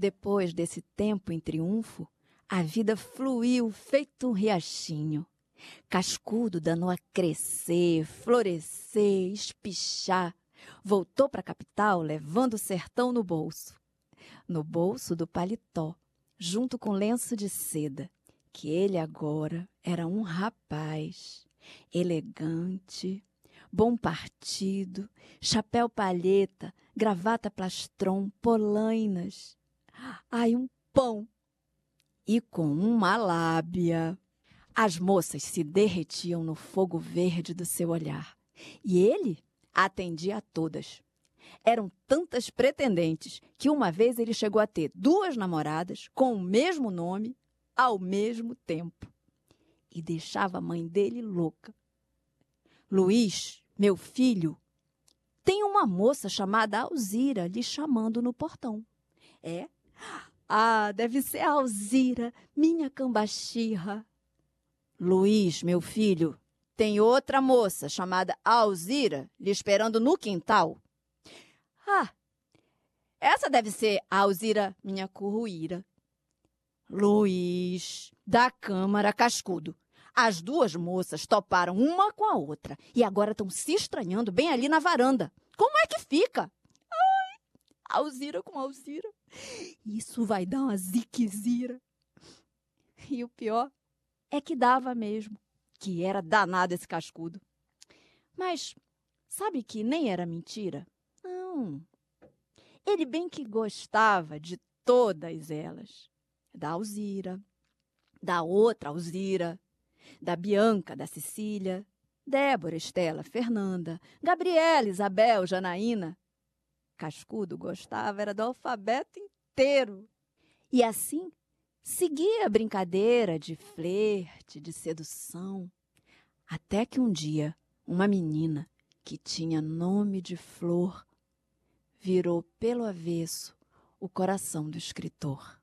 Depois desse tempo em triunfo, a vida fluiu feito um riachinho. Cascudo danou a crescer, florescer, espichar. Voltou para a capital levando o sertão no bolso. No bolso do paletó, junto com lenço de seda, que ele agora era um rapaz, elegante, bom partido, chapéu palheta, gravata plastron, polainas. Ai, um pão! E com uma lábia. As moças se derretiam no fogo verde do seu olhar. E ele atendia a todas. Eram tantas pretendentes que uma vez ele chegou a ter 2 namoradas com o mesmo nome ao mesmo tempo. E deixava a mãe dele louca. Luiz, meu filho, tem uma moça chamada Alzira lhe chamando no portão. É? Ah, deve ser a Alzira, minha cambachirra. Luiz, meu filho, tem outra moça chamada Alzira lhe esperando no quintal. Ah, essa deve ser a Alzira, minha curruíra. Luiz, da Câmara Cascudo. As 2 moças toparam uma com a outra e agora estão se estranhando bem ali na varanda. Como é que fica? Ai, Alzira com Alzira. Isso vai dar uma ziquezira. E o pior é que dava mesmo, que era danado esse cascudo. Mas sabe que nem era mentira? Não. Ele bem que gostava de todas elas. Da Alzira, da outra Alzira, da Bianca, da Cecília, Débora, Estela, Fernanda, Gabriela, Isabel, Janaína. Cascudo gostava era do alfabeto inteiro. E assim seguia a brincadeira de flerte, de sedução, até que um dia uma menina que tinha nome de Flor virou pelo avesso o coração do escritor.